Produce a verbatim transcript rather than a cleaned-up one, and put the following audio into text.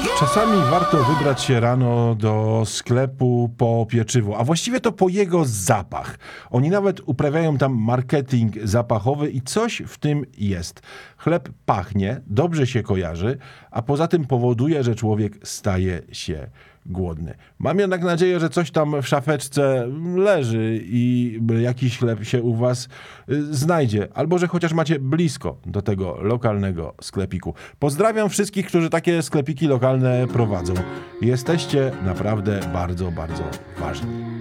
Czasami warto wybrać się rano do sklepu po pieczywo, a właściwie to po jego zapach. Oni nawet uprawiają tam marketing zapachowy i coś w tym jest. Chleb pachnie, dobrze się kojarzy, a poza tym powoduje, że człowiek staje się głodny. Mam jednak nadzieję, że coś tam w szafeczce leży i jakiś chleb się u was y, znajdzie, albo że chociaż macie blisko do tego lokalnego sklepiku. Pozdrawiam wszystkich, którzy takie sklepiki lokalne prowadzą. Jesteście naprawdę bardzo, bardzo ważni.